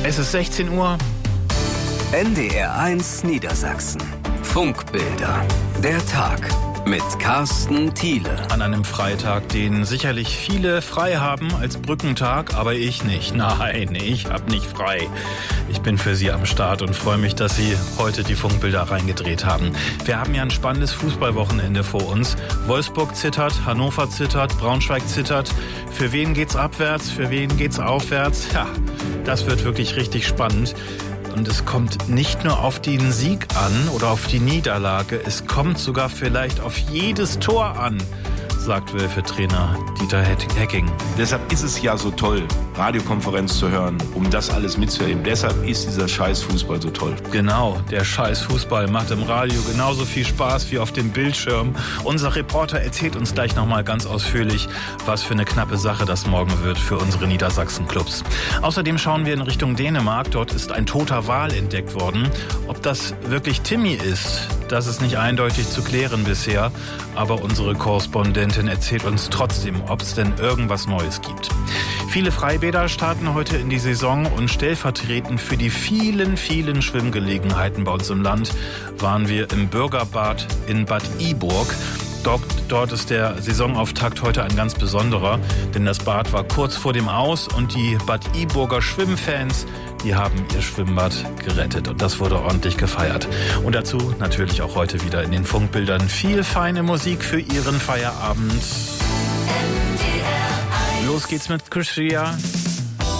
Es ist 16 Uhr. NDR1 Niedersachsen. Funkbilder. Der Tag mit Carsten Thiele. An einem Freitag, den sicherlich viele frei haben als Brückentag, aber ich nicht. Nein, ich hab nicht frei. Ich bin für Sie am Start und freue mich, dass Sie heute die Funkbilder reingedreht haben. Wir haben ja ein spannendes Fußballwochenende vor uns. Wolfsburg zittert, Hannover zittert, Braunschweig zittert. Für wen geht's abwärts, für wen geht's aufwärts? Ja, das wird wirklich richtig spannend. Und es kommt nicht nur auf den Sieg an oder auf die Niederlage, es kommt sogar vielleicht auf jedes Tor an, sagt Wölfe-Trainer Dieter Hecking. Deshalb ist es ja so toll, Radiokonferenz zu hören, um das alles mitzuerleben. Deshalb ist dieser Scheiß-Fußball so toll. Genau, der Scheiß-Fußball macht im Radio genauso viel Spaß wie auf dem Bildschirm. Unser Reporter erzählt uns gleich nochmal ganz ausführlich, was für eine knappe Sache das morgen wird für unsere Niedersachsen-Clubs. Außerdem schauen wir in Richtung Dänemark. Dort ist ein toter Wal entdeckt worden. Ob das wirklich Timmy ist, das ist nicht eindeutig zu klären bisher. Aber unsere Korrespondentin erzählt uns trotzdem, ob es denn irgendwas Neues gibt. Viele Freibäder starten heute in die Saison und stellvertretend für die vielen, vielen Schwimmgelegenheiten bei uns im Land waren wir im Bürgerbad in Bad Iburg. Dort ist der Saisonauftakt heute ein ganz besonderer, denn das Bad war kurz vor dem Aus und die Bad Iburger Schwimmfans, die haben ihr Schwimmbad gerettet und das wurde ordentlich gefeiert. Und dazu natürlich auch heute wieder in den Funkbildern viel feine Musik für Ihren Feierabend. Los geht's mit Chris Rea.